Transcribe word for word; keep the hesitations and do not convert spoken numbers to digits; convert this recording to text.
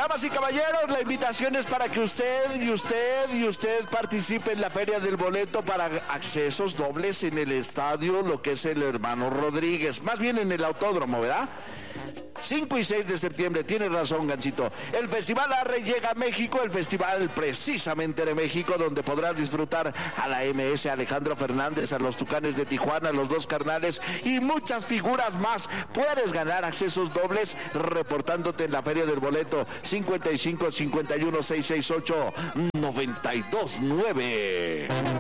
Damas y caballeros, la invitación es para que usted y usted y usted participe en la Feria del Boleto para accesos dobles en el estadio, lo que es el Hermano Rodríguez, más bien en el autódromo, ¿verdad? cinco y seis de septiembre, tienes razón, Ganchito. El Festival Arre llega a México, el festival precisamente de México, donde podrás disfrutar a la M S Alejandro Fernández, a los Tucanes de Tijuana, a los Dos Carnales y muchas figuras más. Puedes ganar accesos dobles reportándote en la Feria del Boleto cincuenta y cinco cincuenta y uno seiscientos sesenta y ocho noventa y dos nueve.